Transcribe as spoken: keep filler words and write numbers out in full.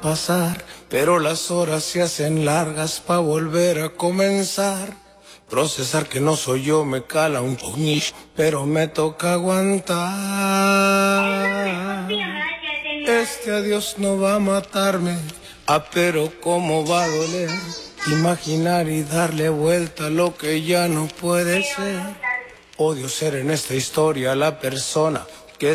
pasar, pero las horas se hacen largas pa' volver a comenzar. Procesar que no soy yo me cala un puñish, pero me toca aguantar. Este adiós no va a matarme, ah, pero cómo va a doler. Imaginar y darle vuelta a lo que ya no puede ser. Odio ser en esta historia la persona